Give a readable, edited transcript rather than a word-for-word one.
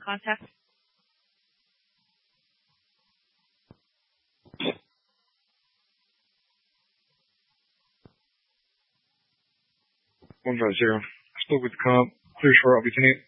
contact. 150. I spoke with the comp. Clear short, I'll be 10-8.